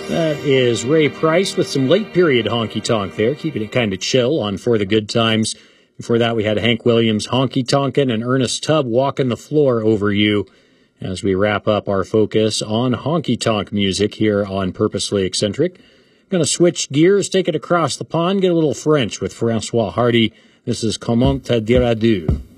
That is Ray Price with some late period honky tonk there, keeping it kind of chill on For the Good Times. Before that, we had Hank Williams honky tonkin' and Ernest Tubb walking the floor over you as we wrap up our focus on honky tonk music here on Purposely Eccentric. Going to switch gears, take it across the pond, get a little French with Francois Hardy. This is Comment te dire adieu.